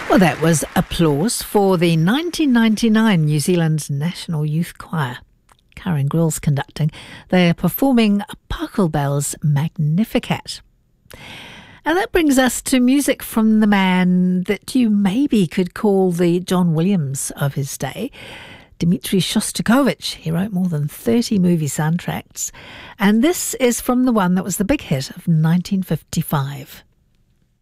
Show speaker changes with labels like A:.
A: Well, that was applause for the 1999 New Zealand National Youth Choir. Karen Grill's conducting. They're performing Pachelbel's Magnificat. And that brings us to music from the man that you maybe could call the John Williams of his day, Dmitri Shostakovich. He wrote more than 30 movie soundtracks. And this is from the one that was the big hit of 1955.